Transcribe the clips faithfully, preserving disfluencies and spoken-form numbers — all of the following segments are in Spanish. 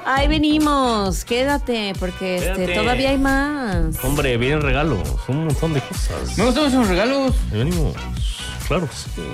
Ahí venimos, quédate, porque este, Quédate. todavía hay más. Hombre, vienen regalos, un montón de cosas. No, estamos en regalos. Ahí venimos, claro que sí.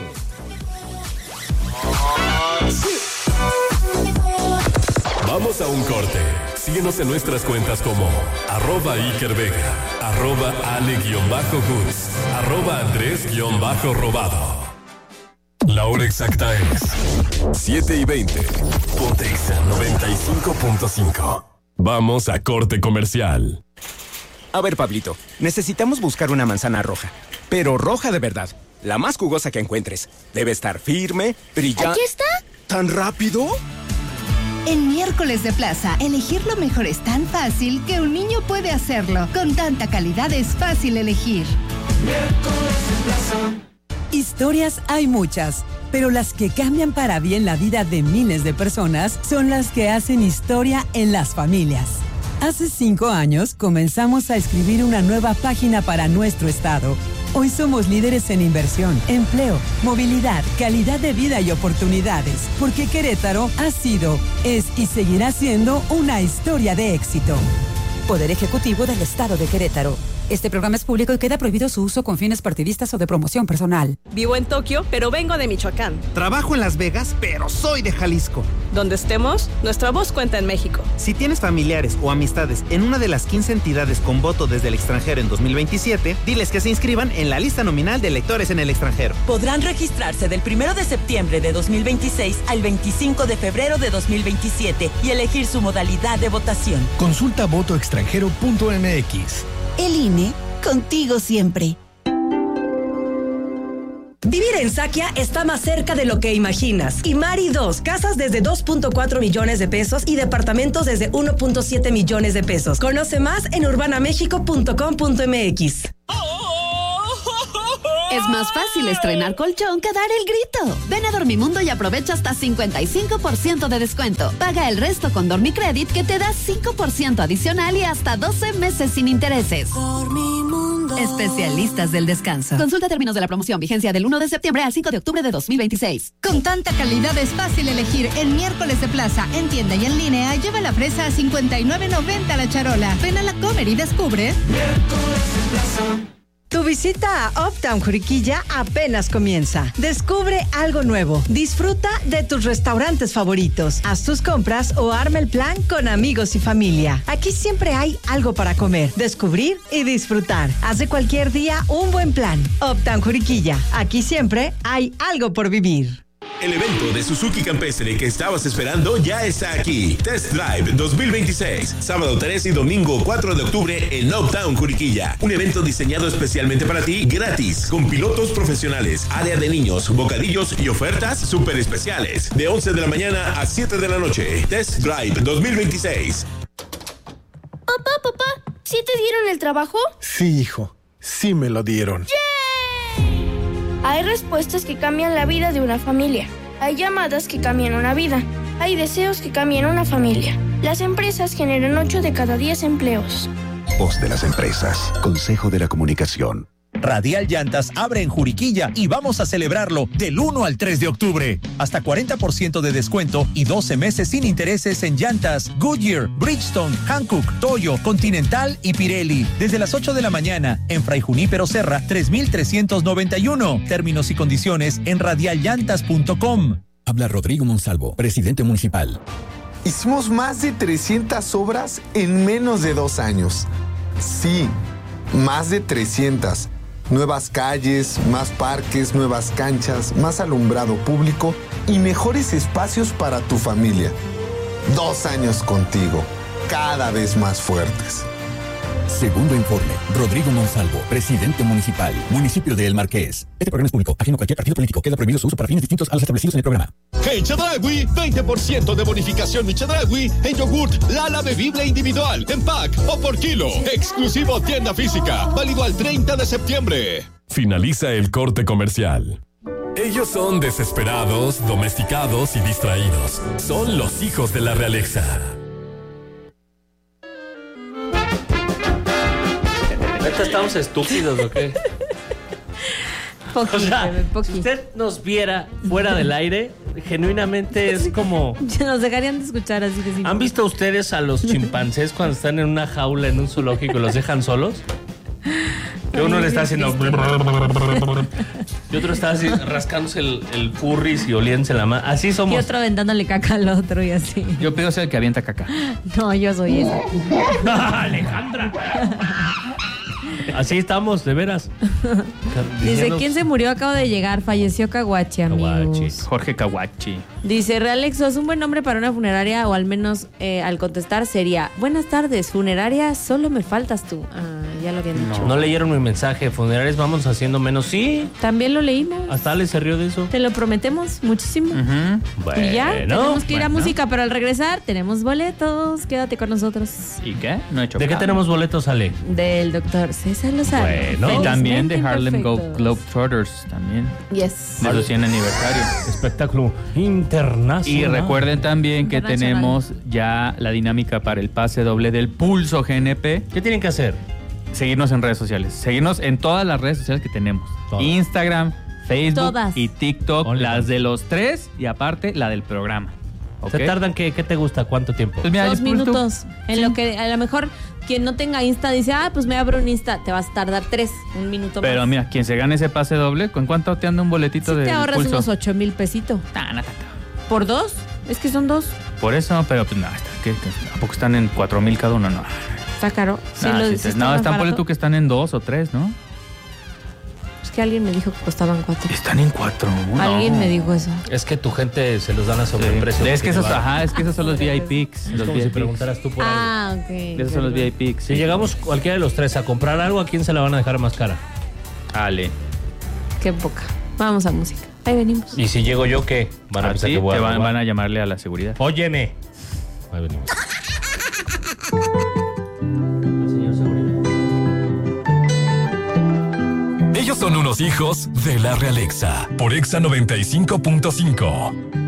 Vamos a un corte. Síguenos en nuestras cuentas como arroba Iker Vega, arroba Ale-Goods, arroba Andrés-Robado. La hora exacta es siete y veinte. Pontexa noventa y cinco punto cinco. Vamos a corte comercial. A ver, Pablito, necesitamos buscar una manzana roja, pero roja de verdad, la más jugosa que encuentres. Debe estar firme, brillante. ¿Aquí está? ¿Tan rápido? En Miércoles de Plaza, elegir lo mejor es tan fácil que un niño puede hacerlo. Con tanta calidad es fácil elegir. Miércoles de Plaza. Historias hay muchas, pero las que cambian para bien la vida de miles de personas son las que hacen historia en las familias. Hace cinco años comenzamos a escribir una nueva página para nuestro estado. Hoy somos líderes en inversión, empleo, movilidad, calidad de vida y oportunidades, porque Querétaro ha sido, es y seguirá siendo una historia de éxito. Poder Ejecutivo del Estado de Querétaro. Este programa es público y queda prohibido su uso con fines partidistas o de promoción personal. Vivo en Tokio, pero vengo de Michoacán. Trabajo en Las Vegas, pero soy de Jalisco. Donde estemos, nuestra voz cuenta en México. Si tienes familiares o amistades en una de las quince entidades con voto desde el extranjero en dos mil veintisiete, diles que se inscriban en la lista nominal de electores en el extranjero. Podrán registrarse del primero de septiembre de dos mil veintiséis al veinticinco de febrero de dos mil veintisiete y elegir su modalidad de votación. Consulta voto extranjero punto m x. El I N E, contigo siempre. Vivir en Saquia está más cerca de lo que imaginas. Y Mari dos, casas desde dos punto cuatro millones de pesos y departamentos desde uno punto siete millones de pesos. Conoce más en urbana mexico punto com punto m x. Es más fácil estrenar colchón que dar el grito. Ven a Dormimundo y aprovecha hasta cincuenta y cinco por ciento de descuento. Paga el resto con Dormicredit que te da cinco por ciento adicional y hasta doce meses sin intereses. Dormimundo. Especialistas del descanso. Consulta términos de la promoción. Vigencia del uno de septiembre al cinco de octubre de dos mil veintiséis. Con tanta calidad es fácil elegir. En Miércoles de Plaza, en tienda y en línea, lleva la fresa a cincuenta y nueve noventa la charola. Ven a la Comer y descubre. Miércoles de Plaza. Tu visita a Uptown Juriquilla apenas comienza. Descubre algo nuevo. Disfruta de tus restaurantes favoritos. Haz tus compras o arma el plan con amigos y familia. Aquí siempre hay algo para comer, descubrir y disfrutar. Haz de cualquier día un buen plan. Uptown Juriquilla. Aquí siempre hay algo por vivir. El evento de Suzuki Campestre que estabas esperando ya está aquí. Test Drive dos mil veintiséis, sábado tres y domingo cuatro de octubre en Uptown Juriquilla. Un evento diseñado especialmente para ti, gratis, con pilotos profesionales, área de niños, bocadillos y ofertas súper especiales. De once de la mañana a siete de la noche. Test Drive dos mil veintiséis. Papá, papá, ¿sí te dieron el trabajo? Sí, hijo, sí me lo dieron. ¡Yeah! Hay respuestas que cambian la vida de una familia. Hay llamadas que cambian una vida. Hay deseos que cambian una familia. Las empresas generan ocho de cada diez empleos. Voz de las empresas. Consejo de la Comunicación. Radial Llantas abre en Juriquilla y vamos a celebrarlo del uno al tres de octubre. Hasta cuarenta por ciento de descuento y doce meses sin intereses en llantas Goodyear, Bridgestone, Hankook, Toyo, Continental y Pirelli. Desde las ocho de la mañana en Fray Junípero Serra tres mil trescientos noventa y uno. Términos y condiciones en radial llantas punto com. Habla Rodrigo Monsalvo, presidente municipal. Hicimos más de trescientas obras en menos de dos años. Sí, más de trescientas. Nuevas calles, más parques, nuevas canchas, más alumbrado público y mejores espacios para tu familia. Dos años contigo, cada vez más fuertes. Segundo informe, Rodrigo Monsalvo, presidente municipal, municipio de El Marqués. Este programa es público, ajeno a cualquier partido político. Queda prohibido su uso para fines distintos a los establecidos en el programa. En Chedraui, veinte por ciento de bonificación en Chedraui en yogurt Lala bebible individual, en pack o por kilo. Exclusivo tienda física, válido al treinta de septiembre. Finaliza el corte comercial. Ellos son desesperados, domesticados y distraídos. Son los hijos de la realeza. ¿Neta estamos estúpidos o qué? Poqui, O sea, bebé, poqui. si usted nos viera fuera del aire, genuinamente es como... Nos dejarían de escuchar así de simple. ¿Han visto ustedes a los chimpancés cuando están en una jaula en un zoológico y los dejan solos? Que uno le está haciendo... Y otro está así rascándose el, el purris y oliéndose la mano. Así somos. Y otro aventándole caca al otro y así. Yo pido ser el que avienta caca. No, yo soy esa. Alejandra. Así estamos, de veras. Dice, ¿quién se murió? Acabo de llegar. Falleció Caguachi, amigos. Jorge Caguachi. Dice, Realexo, es un buen nombre para una funeraria, o al menos eh, al contestar sería, buenas tardes, funeraria, solo me faltas tú. Ah, ya lo habían dicho. No, no leyeron mi mensaje. Funerarias vamos haciendo menos. Sí. También lo leímos. Hasta Ale se rió de eso. Te lo prometemos muchísimo. Uh-huh. Bueno, y ya, tenemos que ir a bueno. música, pero al regresar tenemos boletos. Quédate con nosotros. ¿Y qué? No he hecho ¿De qué tenemos boletos, Ale? Del doctor César Lozano. Bueno. Y también de Harlem Go Imperfectos. Globetrotters también. Yes. De su cien aniversario. Espectáculo internacional. Y recuerden también que Internacional. tenemos ya la dinámica para el pase doble del Pulso G N P. ¿Qué tienen que hacer? Seguirnos en redes sociales. Seguirnos en todas las redes sociales que tenemos. Todas. Instagram, Facebook Todas. y TikTok. Only las one. de los tres y aparte la del programa. ¿Ok? ¿Se tardan qué? ¿Qué te gusta? ¿Cuánto tiempo? Pues mira, Dos pues tú- minutos. En Sí. lo que a lo mejor quien no tenga Insta dice, ah, pues me abro un Insta. Te vas a tardar tres, un minuto Pero más. mira, quien se gane ese pase doble, ¿con cuánto te anda un boletito Sí de te ahorras Pulso? unos ocho mil pesitos. Ah, no, no, no. ¿Por dos? Es que son dos. Por eso, pero pues nada, ¿qué, qué, ¿a poco están en cuatro mil cada uno? No. Está caro. Sí, Nah, lo- sí sí te- está no, más están, ponle barato. tú que están en dos o tres, ¿no? Es que alguien me dijo que costaban cuatro. Están en cuatro. no. Alguien me dijo eso. Es que tu gente se los dan a sobreprecio. Es que porque esos, te va- ajá, es que esos son los V I Ps. Es Los como si V I Ps. preguntaras tú por algo. Ah, ok. Esos son los V I Ps. Si llegamos cualquiera de los tres a comprar algo, ¿a quién se la van a dejar más cara? Ale. Qué poca. Vamos a música. Ahí venimos. Y si llego yo, ¿qué? Van a ¿A pensar ti? que voy a Te van, robar. van a llamarle a la seguridad. Óyeme. Ahí venimos. Ellos son unos hijos de la Realexa por Exa noventa y cinco punto cinco.